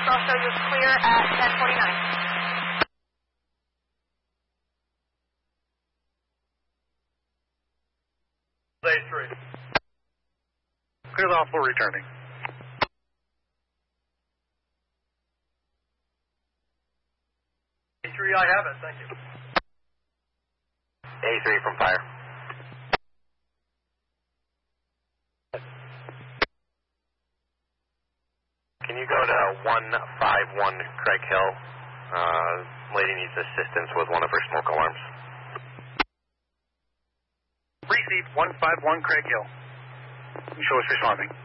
so I'll show you clear at 10:49. A3. Clear the hospital returning. A3, I have it, thank you. A3 from fire. Can you go to 151 Craig Hill? Lady needs assistance with one of her smoke alarms. Received 151 Craig Hill. Show us responding.